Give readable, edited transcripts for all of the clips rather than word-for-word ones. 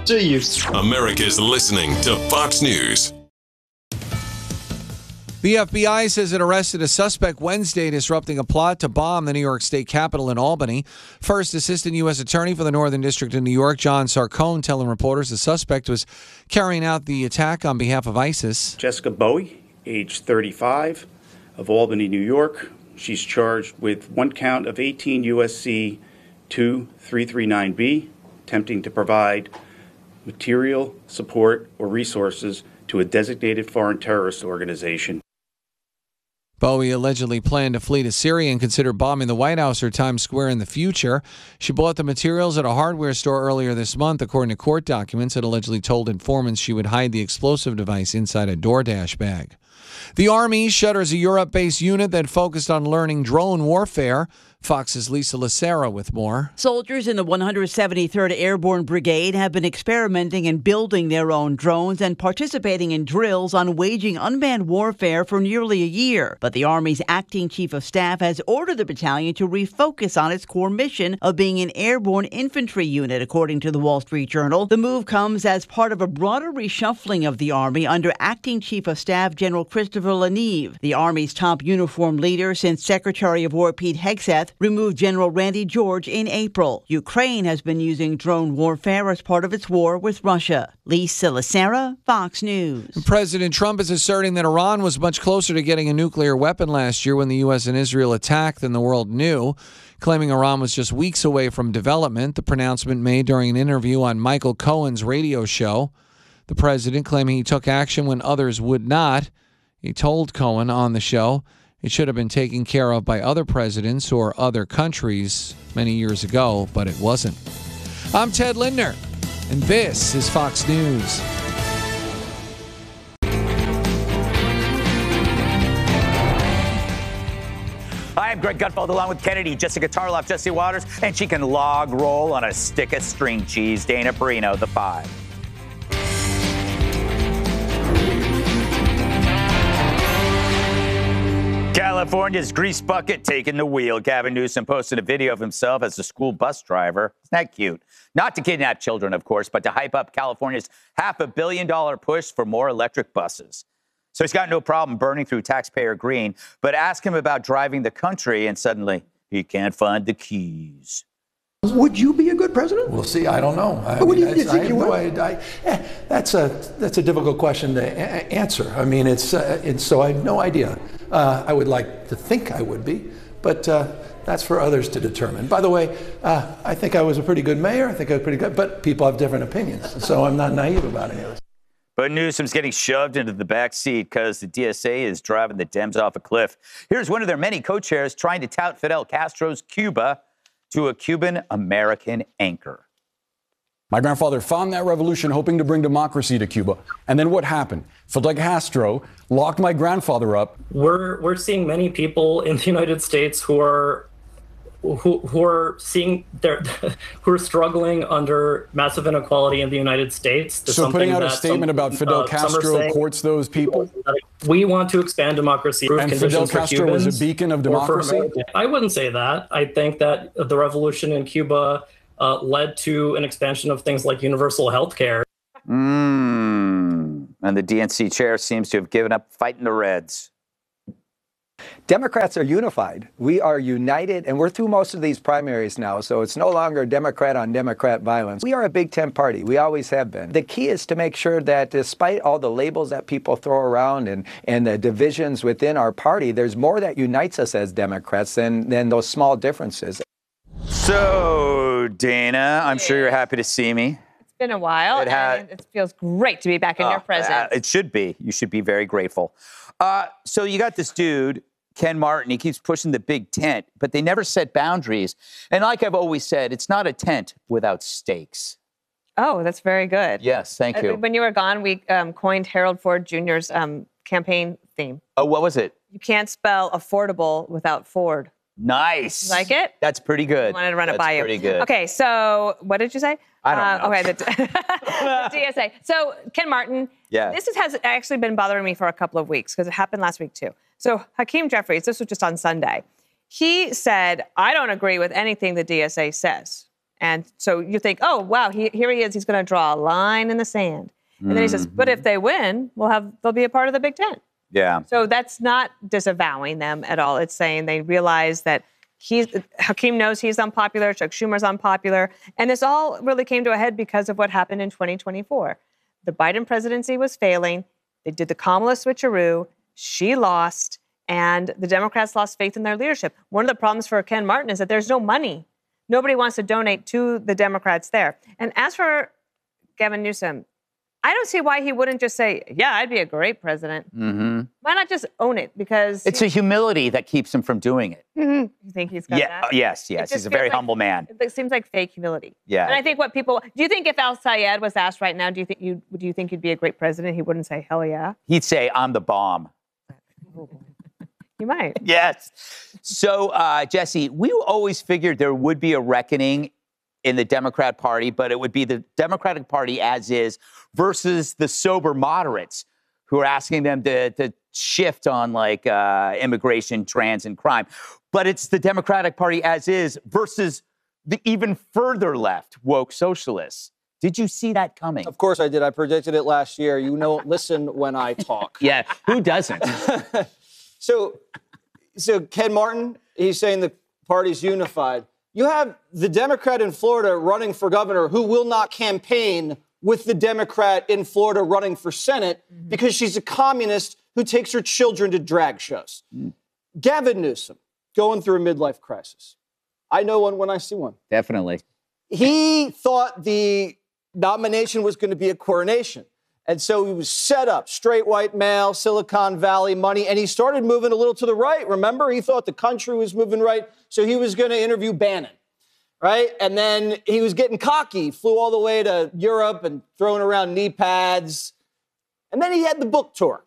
See you. America's listening to Fox News. The FBI says it arrested a suspect Wednesday disrupting a plot to bomb the New York State Capitol in Albany. First Assistant U.S. Attorney for the Northern District of New York, John Sarcone, telling reporters the suspect was carrying out the attack on behalf of ISIS. Jessica Bowie, age 35, of Albany, New York. She's charged with one count of 18 U.S.C. 2339B, attempting to provide material, support, or resources to a designated foreign terrorist organization. Bowie allegedly planned to flee to Syria and consider bombing the White House or Times Square in the future. She bought the materials at a hardware store earlier this month, according to court documents. It allegedly told informants she would hide the explosive device inside a DoorDash bag. The Army shutters a Europe-based unit that focused on learning drone warfare. Fox's Lisa Lacera with more. Soldiers in the 173rd Airborne Brigade have been experimenting and building their own drones and participating in drills on waging unmanned warfare for nearly a year. But the Army's acting chief of staff has ordered the battalion to refocus on its core mission of being an airborne infantry unit, according to the Wall Street Journal. The move comes as part of a broader reshuffling of the Army under acting chief of staff General Christopher Leneve. The Army's top uniformed leader since Secretary of War Pete Hegseth removed General Randy George in April. Ukraine has been using drone warfare as part of its war with Russia. Lisa Lacera, Fox News. President Trump is asserting that Iran was much closer to getting a nuclear weapon last year when the U.S. and Israel attacked than the world knew, claiming Iran was just weeks away from development. The pronouncement made during an interview on Michael Cohen's radio show. The president claiming he took action when others would not. He told Cohen on the show it should have been taken care of by other presidents or other countries many years ago, but it wasn't. I'm Ted Lindner, and this is Fox News. Hi, I'm Greg Gutfeld along with Kennedy, Jessica Tarloff, Jesse Waters, and she can log roll on a stick of string cheese. Dana Perino, the 5. California's grease bucket taking the wheel. Gavin Newsom posted a video of himself as a school bus driver. Isn't that cute? Not to kidnap children, of course, but to hype up California's $500 million push for more electric buses. So he's got no problem burning through taxpayer green, but ask him about driving the country and suddenly he can't find the keys. Would you be a good president? We'll see. I don't know. That's a difficult question to answer. I mean, so I have no idea. I would like to think I would be, but that's for others to determine. By the way, I think I was a pretty good mayor. I think I was pretty good, but people have different opinions, so I'm not naive about any of this. But Newsom's getting shoved into the back seat because the DSA is driving the Dems off a cliff. Here's one of their many co-chairs trying to tout Fidel Castro's Cuba to a Cuban-American anchor. My grandfather found that revolution hoping to bring democracy to Cuba. And then what happened? Fidel Castro locked my grandfather up. We're seeing many people in the United States who are seeing who are struggling under massive inequality in the United States. So putting out a statement about Fidel Castro courts those people? We want to expand democracy. And Fidel Castro was a beacon of democracy? I wouldn't say that. I think that the revolution in Cuba led to an expansion of things like universal health care. And the DNC chair seems to have given up fighting the Reds. Democrats are unified. We are united, and we're through most of these primaries now, so it's no longer Democrat on Democrat violence. We are a Big Tent party. We always have been. The key is to make sure that despite all the labels that people throw around and the divisions within our party, there's more that unites us as Democrats than those small differences. So, Dana, I'm sure you're happy to see me. It's been a while, and it feels great to be back in your presence. It should be. You should be very grateful. So you got this dude, Ken Martin. He keeps pushing the big tent, but they never set boundaries. And like I've always said, it's not a tent without stakes. Oh, that's very good. Yes, thank you. When you were gone, we coined Harold Ford Jr.'s campaign theme. Oh, what was it? You can't spell affordable without Ford. Nice. Like it? That's pretty good. I wanted to run it by you. That's pretty good. Okay, so what did you say? I don't know. Okay, the DSA. So Ken Martin, this has actually been bothering me for a couple of weeks because it happened last week too. So Hakeem Jeffries, this was just on Sunday. He said, I don't agree with anything the DSA says. And so you think, oh, wow, here he is. He's going to draw a line in the sand. And then he says, but if they win, they'll be a part of the Big Ten. Yeah. So that's not disavowing them at all. It's saying they realize that Hakeem knows he's unpopular, Chuck Schumer's unpopular. And this all really came to a head because of what happened in 2024. The Biden presidency was failing. They did the Kamala switcheroo. She lost. And the Democrats lost faith in their leadership. One of the problems for Ken Martin is that there's no money. Nobody wants to donate to the Democrats there. And as for Gavin Newsom, I don't see why he wouldn't just say, yeah, I'd be a great president. Mm-hmm. Why not just own it? Because it's a humility that keeps him from doing it. You think he's got that? Yes. He's a very humble man. It seems like fake humility. Yeah. And I think do you think if Al Sayed was asked right now, do you think you'd be a great president? He wouldn't say, hell yeah. He'd say, I'm the bomb. You might. Yes. So, Jesse, we always figured there would be a reckoning in the Democrat Party, but it would be the Democratic Party as is versus the sober moderates who are asking them to shift on immigration, trans, and crime. But it's the Democratic Party as is versus the even further left, woke socialists. Did you see that coming? Of course I did. I predicted it last year. Listen when I talk. Yeah, who doesn't? So Ken Martin, he's saying the party's unified. You have the Democrat in Florida running for governor who will not campaign with the Democrat in Florida running for Senate because she's a communist who takes her children to drag shows. Gavin Newsom, going through a midlife crisis. I know one when I see one. Definitely. He thought the nomination was going to be a coronation. And so he was set up, straight white male, Silicon Valley money, and he started moving a little to the right. Remember, he thought the country was moving right, so he was going to interview Bannon, right? And then he was getting cocky, flew all the way to Europe and throwing around knee pads. And then he had the book tour.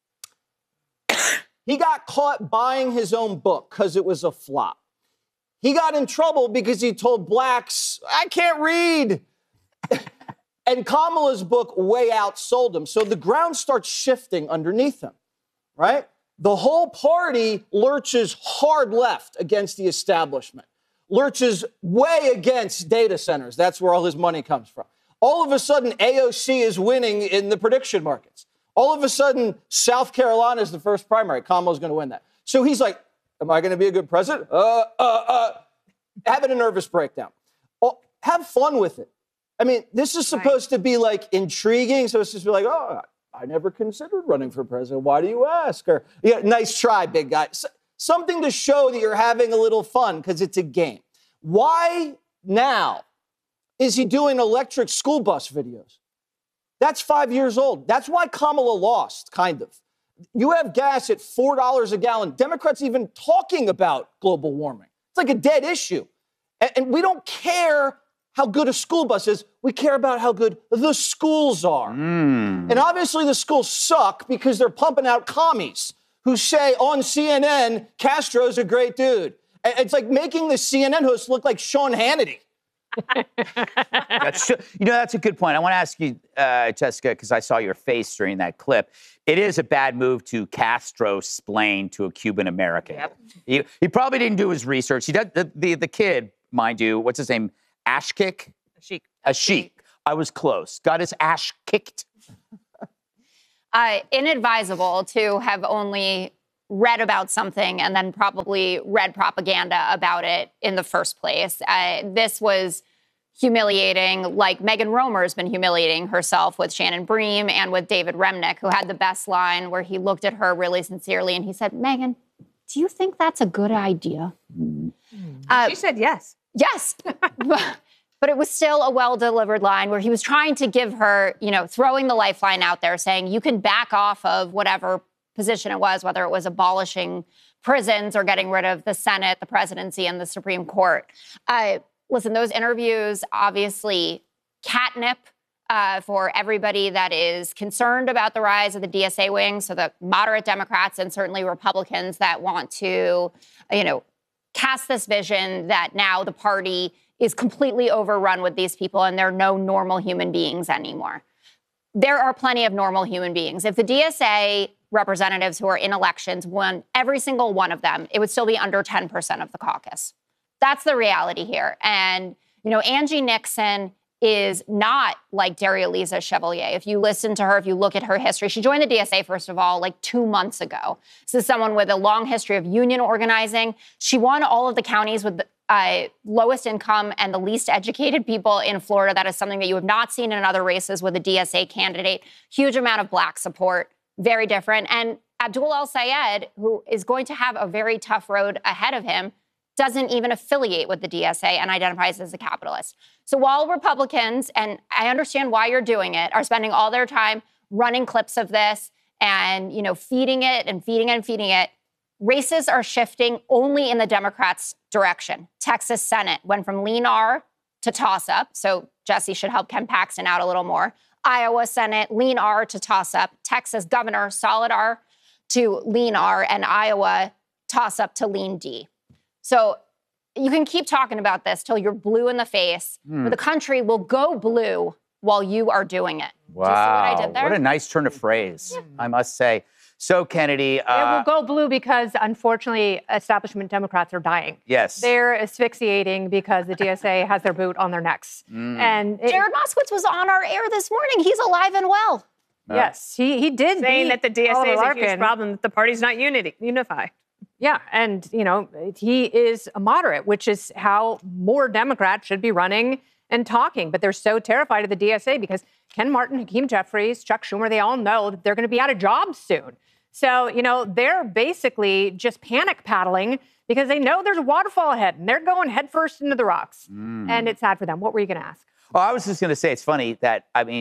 He got caught buying his own book because it was a flop. He got in trouble because he told blacks, I can't read. And Kamala's book way outsold him. So the ground starts shifting underneath him, right? The whole party lurches hard left against the establishment, lurches way against data centers. That's where all his money comes from. All of a sudden, AOC is winning in the prediction markets. All of a sudden, South Carolina is the first primary. Kamala's going to win that. So he's like, am I going to be a good president? Having a nervous breakdown. Have fun with it. I mean, this is supposed to be intriguing. So it's just be like, oh, I never considered running for president. Why do you ask? Or, yeah, nice try, big guy. Something to show that you're having a little fun because it's a game. Why now is he doing electric school bus videos? That's 5 years old. That's why Kamala lost, kind of. You have gas at $4 a gallon. Democrats even talking about global warming. It's like a dead issue. And we don't care how good a school bus is. We care about how good the schools are. And obviously the schools suck because they're pumping out commies who say on CNN, Castro's a great dude. It's like making the CNN host look like Sean Hannity. That's a good point. I want to ask you, Jessica, because I saw your face during that clip. It is a bad move to Castro-splain to a Cuban American. Yep. He probably didn't do his research. He did the kid, mind you, what's his name? Ashik? Ashik. I was close. Got his ash kicked. Inadvisable to have only read about something and then probably read propaganda about it in the first place. This was humiliating, like Megan Romer's been humiliating herself with Shannon Bream and with David Remnick, who had the best line where he looked at her really sincerely and he said, Megan, do you think that's a good idea? She said yes. Yes. But it was still a well-delivered line where he was trying to give her, throwing the lifeline out there, saying you can back off of whatever position it was, whether it was abolishing prisons or getting rid of the Senate, the presidency, and the Supreme Court. Listen, those interviews, obviously catnip for everybody that is concerned about the rise of the DSA wing, so the moderate Democrats and certainly Republicans that want to, cast this vision that now the party is completely overrun with these people and there are no normal human beings anymore. There are plenty of normal human beings. If the DSA representatives who are in elections won every single one of them, it would still be under 10% of the caucus. That's the reality here. And, Angie Nixon is not like Daria-Lisa Chevalier. If you listen to her, if you look at her history, she joined the DSA, first of all, like 2 months ago. This is someone with a long history of union organizing. She won all of the counties with the lowest income and the least educated people in Florida. That is something that you have not seen in other races with a DSA candidate. Huge amount of Black support, very different. And Abdul El-Sayed, who is going to have a very tough road ahead of him, doesn't even affiliate with the DSA and identifies as a capitalist. So while Republicans, and I understand why you're doing it, are spending all their time running clips of this and, feeding it and feeding it and feeding it, races are shifting only in the Democrats' direction. Texas Senate went from lean R to toss-up, so Jesse should help Ken Paxton out a little more. Iowa Senate, lean R to toss-up. Texas governor, solid R to lean R, and Iowa toss-up to lean D. So you can keep talking about this till you're blue in the face, but the country will go blue while you are doing it. Wow. Do you see what I did there? What a nice turn of phrase, I must say. So, Kennedy. It will go blue because, unfortunately, establishment Democrats are dying. Yes. They're asphyxiating because the DSA has their boot on their necks. And Jared Moskowitz was on our air this morning. He's alive and well. Yes, he did. Saying that the DSA is a huge Larkin. problem, that the party's not unified. Yeah, and, he is a moderate, which is how more Democrats should be running and talking. But they're so terrified of the DSA because Ken Martin, Hakeem Jeffries, Chuck Schumer, they all know that they're going to be out of jobs soon. So, they're basically just panic paddling because they know there's a waterfall ahead and they're going headfirst into the rocks. And it's sad for them. What were you going to ask? Oh, I was just going to say, it's funny that,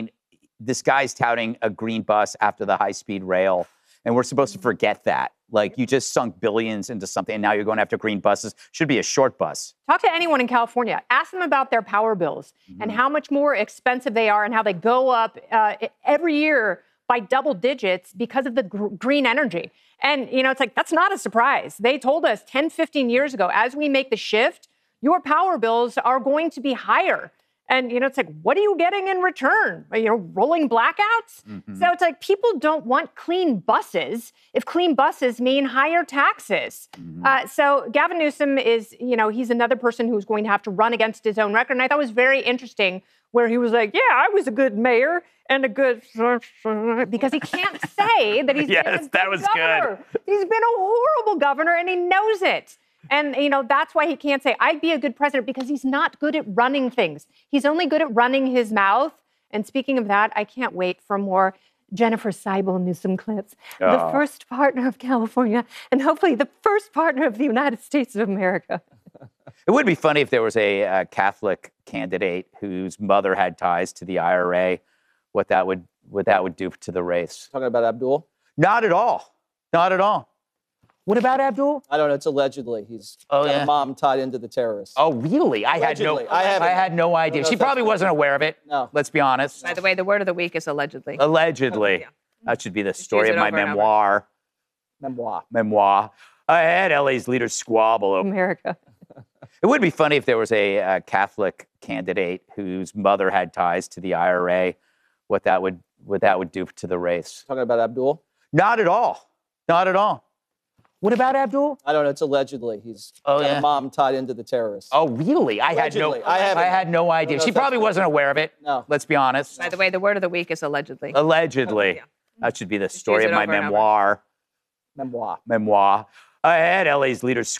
this guy's touting a green bus after the high-speed rail, and we're supposed to forget that. Like, you just sunk billions into something, and now you're going after green buses. Should be a short bus. Talk to anyone in California. Ask them about their power bills and how much more expensive they are and how they go up every year by double digits because of the green energy. And, it's like, that's not a surprise. They told us 10, 15 years ago, as we make the shift, your power bills are going to be higher. And, it's like, what are you getting in return? Rolling blackouts? So it's like people don't want clean buses if clean buses mean higher taxes. So Gavin Newsom is, he's another person who's going to have to run against his own record. And I thought it was very interesting where he was like, yeah, I was a good mayor and a good... because he can't say that he's been a good that was governor. good. He's been a horrible governor and he knows it. And, that's why he can't say, I'd be a good president, because he's not good at running things. He's only good at running his mouth. And speaking of that, I can't wait for more Jennifer Seibel Newsom clips. The first partner of California, and hopefully the first partner of the United States of America. It would be funny if there was a Catholic candidate whose mother had ties to the IRA, what that would do to the race. Talking about Abdul? Not at all. Not at all. What about Abdul? I don't know. It's allegedly. He's got a mom tied into the terrorists. Oh, really? I had no idea. She probably wasn't aware of it. No. Let's be honest. By the way, the word of the week is allegedly. Allegedly. Yeah. That should be the story of my over and over. memoir. I had LA's leaders squabble over America. It would be funny if there was a Catholic candidate whose mother had ties to the IRA, what that would do to the race. Talking about Abdul? Not at all. Not at all. What about Abdul? I don't know. It's allegedly. He's got a mom tied into the terrorists. Oh, really? I had no idea. She probably wasn't aware of it. No. Let's be honest. By the way, the word of the week is allegedly. Allegedly. That should be the story of my memoir. Memoir. I had LA's leaders